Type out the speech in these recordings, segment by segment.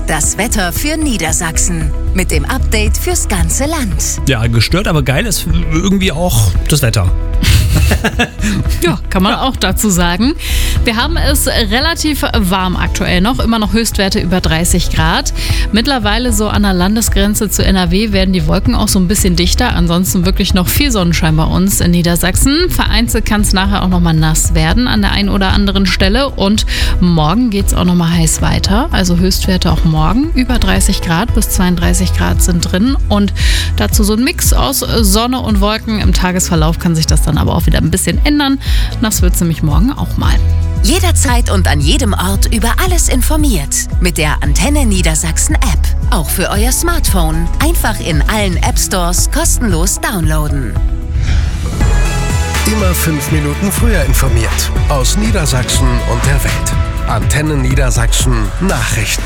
Das Wetter für Niedersachsen. Mit dem Update fürs ganze Land. Ja, gestört, aber geil ist irgendwie auch das Wetter. Ja, kann man auch dazu sagen. Wir haben es relativ warm aktuell noch, immer noch Höchstwerte über 30 Grad. Mittlerweile so an der Landesgrenze zu NRW werden die Wolken auch so ein bisschen dichter. Ansonsten wirklich noch viel Sonnenschein bei uns in Niedersachsen. Vereinzelt kann es nachher auch nochmal nass werden an der einen oder anderen Stelle. Und morgen geht es auch nochmal heiß weiter. Also Höchstwerte auch morgen über 30 Grad bis 32 Grad sind drin. Und dazu so ein Mix aus Sonne und Wolken. Im Tagesverlauf kann sich das dann aber auch wieder ein bisschen ändern. Nass wird es nämlich morgen auch mal. Jederzeit und an jedem Ort über alles informiert. Mit der Antenne Niedersachsen App. Auch für euer Smartphone. Einfach in allen App-Stores kostenlos downloaden. Immer 5 Minuten früher informiert. Aus Niedersachsen und der Welt. Antenne Niedersachsen Nachrichten.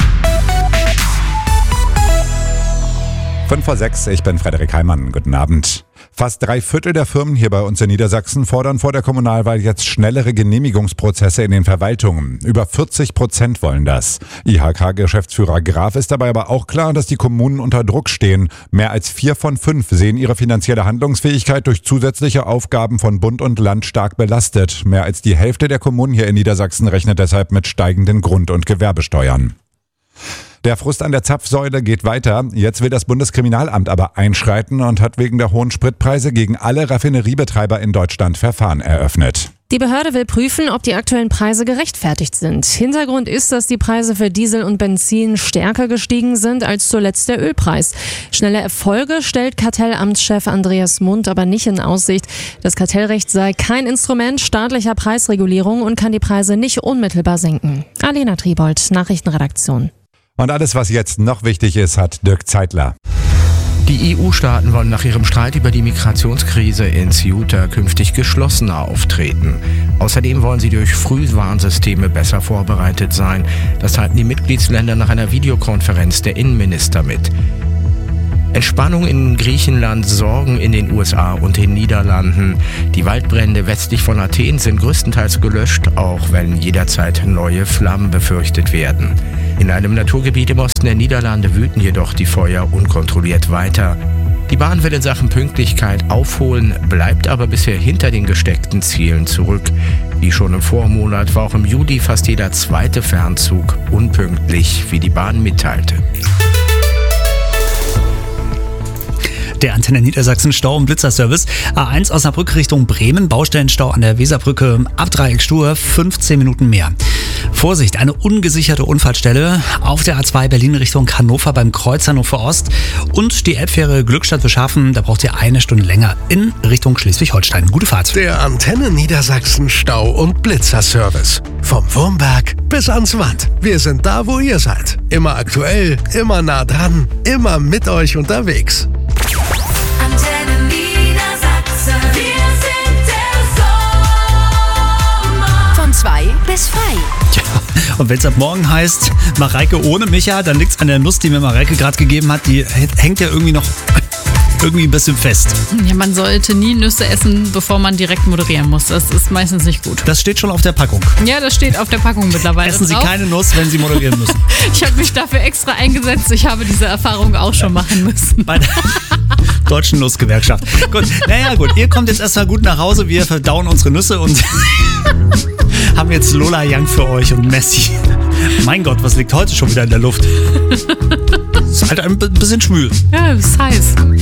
5:06, ich bin Frederik Heimann. Guten Abend. Fast 3/4 der Firmen hier bei uns in Niedersachsen fordern vor der Kommunalwahl jetzt schnellere Genehmigungsprozesse in den Verwaltungen. Über 40% wollen das. IHK-Geschäftsführer Graf ist dabei aber auch klar, dass die Kommunen unter Druck stehen. Mehr als 4 von 5 sehen ihre finanzielle Handlungsfähigkeit durch zusätzliche Aufgaben von Bund und Land stark belastet. Mehr als die Hälfte der Kommunen hier in Niedersachsen rechnet deshalb mit steigenden Grund- und Gewerbesteuern. Der Frust an der Zapfsäule geht weiter. Jetzt will das Bundeskriminalamt aber einschreiten und hat wegen der hohen Spritpreise gegen alle Raffineriebetreiber in Deutschland Verfahren eröffnet. Die Behörde will prüfen, ob die aktuellen Preise gerechtfertigt sind. Hintergrund ist, dass die Preise für Diesel und Benzin stärker gestiegen sind als zuletzt der Ölpreis. Schnelle Erfolge stellt Kartellamtschef Andreas Mund aber nicht in Aussicht. Das Kartellrecht sei kein Instrument staatlicher Preisregulierung und kann die Preise nicht unmittelbar senken. Alena Triebold, Nachrichtenredaktion. Und alles, was jetzt noch wichtig ist, hat Dirk Zeitler. Die EU-Staaten wollen nach ihrem Streit über die Migrationskrise in Ceuta künftig geschlossener auftreten. Außerdem wollen sie durch Frühwarnsysteme besser vorbereitet sein. Das teilten die Mitgliedsländer nach einer Videokonferenz der Innenminister mit. Entspannung in Griechenland, Sorgen in den USA und den Niederlanden. Die Waldbrände westlich von Athen sind größtenteils gelöscht, auch wenn jederzeit neue Flammen befürchtet werden. In einem Naturgebiet im Osten der Niederlande wüten jedoch die Feuer unkontrolliert weiter. Die Bahn will in Sachen Pünktlichkeit aufholen, bleibt aber bisher hinter den gesteckten Zielen zurück. Wie schon im Vormonat war auch im Juli fast jeder zweite Fernzug unpünktlich, wie die Bahn mitteilte. Der Antenne Niedersachsen Stau- und Blitzerservice. A1 Osnabrück Richtung Bremen, Baustellenstau an der Weserbrücke, Abdreieck Stur, 15 Minuten mehr. Vorsicht, eine ungesicherte Unfallstelle auf der A2 Berlin Richtung Hannover beim Kreuz Hannover Ost und die Elbfähre Glückstadt Beschaffen, da braucht ihr 1 Stunde länger in Richtung Schleswig-Holstein. Gute Fahrt. Der Antenne Niedersachsen Stau- und Blitzerservice. Vom Wurmberg bis ans Watt. Wir sind da, wo ihr seid. Immer aktuell, immer nah dran, immer mit euch unterwegs. Antenne Niedersachsen. Wir sind der Sommer. Von 2 bis frei. Ja, und wenn es ab morgen heißt, Mareike ohne Micha, dann liegt's an der Nuss, die mir Mareike gerade gegeben hat. Die hängt ja irgendwie noch ein bisschen fest. Ja, man sollte nie Nüsse essen, bevor man direkt moderieren muss. Das ist meistens nicht gut. Das steht schon auf der Packung. Ja, das steht auf der Packung mittlerweile Essen Sie drauf. keine Nuss, wenn Sie moderieren müssen. Ich habe mich dafür extra eingesetzt. Ich habe diese Erfahrung auch schon machen müssen. Bei der Deutschen Nussgewerkschaft. Gut, naja gut, ihr kommt jetzt erstmal gut nach Hause. Wir verdauen unsere Nüsse und haben jetzt Lola Young für euch und Messi. Mein Gott, was liegt heute schon wieder in der Luft? Ist halt ein bisschen schwül. Ja, das ist heiß.